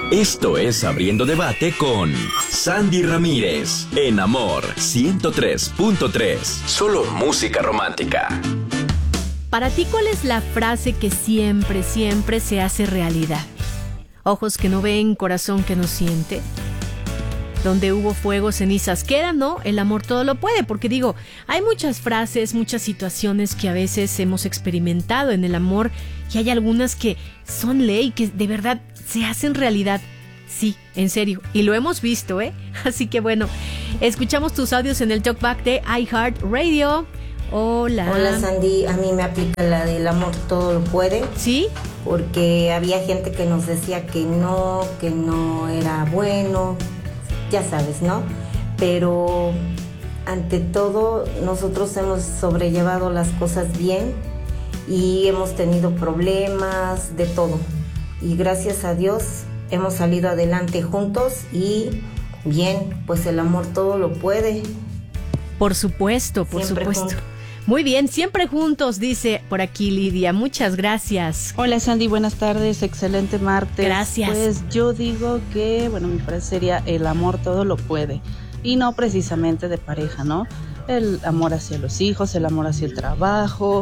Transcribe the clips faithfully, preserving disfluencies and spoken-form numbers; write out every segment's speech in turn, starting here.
Esto es Abriendo Debate con Sandy Ramírez, en Amor ciento tres punto tres. Solo música romántica. Para ti, ¿cuál es la frase que siempre, siempre se hace realidad? Ojos que no ven, corazón que no siente. Donde hubo fuego, cenizas quedan, ¿no? El amor todo lo puede, porque digo, hay muchas frases, muchas situaciones que a veces hemos experimentado en el amor y hay algunas que son ley, que de verdad se hacen realidad. Sí, en serio, y lo hemos visto, ¿eh? Así que bueno, escuchamos tus audios en el Talkback de iHeartRadio. Hola. Hola, Sandy, a mí me aplica la del amor todo lo puede. ¿Sí? Porque había gente que nos decía que no, que no era bueno, ya sabes, ¿no? Pero ante todo nosotros hemos sobrellevado las cosas bien y hemos tenido problemas de todo. Y gracias a Dios hemos salido adelante juntos y bien, pues el amor todo lo puede. Por supuesto, por Siempre supuesto. juntos. Muy bien, siempre juntos, dice por aquí Lidia. Muchas gracias. Hola Sandy, buenas tardes, excelente martes. Gracias. Pues yo digo que, bueno, mi frase sería: el amor todo lo puede. Y no precisamente de pareja, ¿no? El amor hacia los hijos, el amor hacia el trabajo,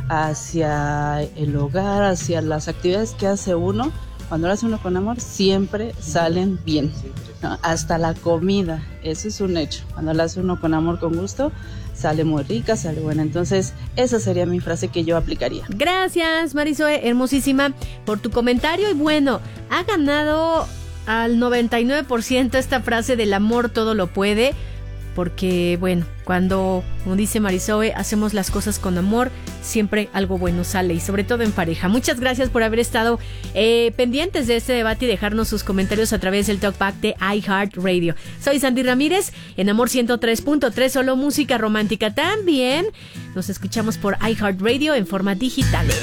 hacia el hogar, hacia las actividades que hace uno. Cuando lo hace uno con amor, siempre salen bien, ¿no? Hasta la comida, eso es un hecho. Cuando lo hace uno con amor, con gusto, sale muy rica, sale buena. Entonces, esa sería mi frase que yo aplicaría. Gracias, Marisoe, hermosísima, por tu comentario. Y bueno, ha ganado al noventa y nueve por ciento esta frase del amor todo lo puede. Porque, bueno, cuando, como dice Marisoe, hacemos las cosas con amor, siempre algo bueno sale, y sobre todo en pareja. Muchas gracias por haber estado eh, pendientes de este debate y dejarnos sus comentarios a través del Talkback de iHeartRadio. Soy Sandy Ramírez, en Amor ciento tres punto tres, solo música romántica. También nos escuchamos por iHeartRadio en forma digital.